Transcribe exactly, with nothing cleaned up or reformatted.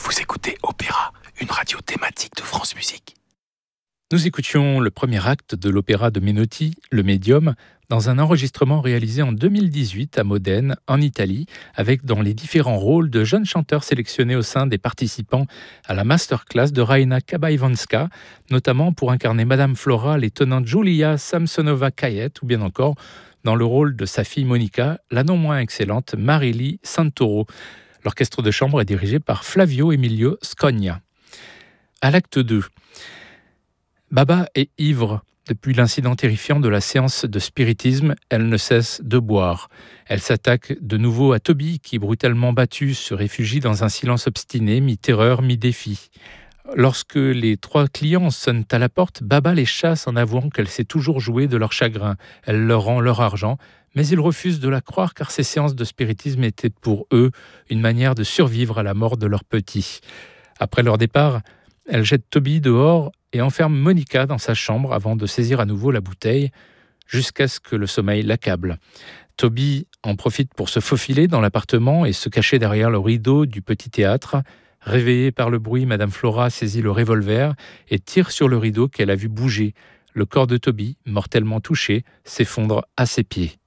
Vous écoutez Opéra, une radio thématique de France Musique. Nous écoutions le premier acte de l'opéra de Menotti, Le Médium, dans un enregistrement réalisé en deux mille dix-huit à Modène, en Italie, avec dans les différents rôles de jeunes chanteurs sélectionnés au sein des participants à la masterclass de Raina Kabaiwanska, notamment pour incarner Madame Flora, l'étonnante Julia Samsonova-Kayet, ou bien encore dans le rôle de sa fille Monica, la non moins excellente Marily Santoro. L'orchestre de chambre est dirigé par Flavio Emilio Scogna. À l'acte deux, Baba est ivre. Depuis l'incident terrifiant de la séance de spiritisme, elle ne cesse de boire. Elle s'attaque de nouveau à Toby, qui, brutalement battu, se réfugie dans un silence obstiné, mi-terreur, mi-défi. Lorsque les trois clients sonnent à la porte, Baba les chasse en avouant qu'elle sait toujours jouer de leur chagrin. Elle leur rend leur argent, mais ils refusent de la croire car ces séances de spiritisme étaient pour eux une manière de survivre à la mort de leur petit. Après leur départ, elle jette Toby dehors et enferme Monica dans sa chambre avant de saisir à nouveau la bouteille, jusqu'à ce que le sommeil l'accable. Toby en profite pour se faufiler dans l'appartement et se cacher derrière le rideau du petit théâtre. Réveillée par le bruit, Madame Flora saisit le revolver et tire sur le rideau qu'elle a vu bouger. Le corps de Toby, mortellement touché, s'effondre à ses pieds.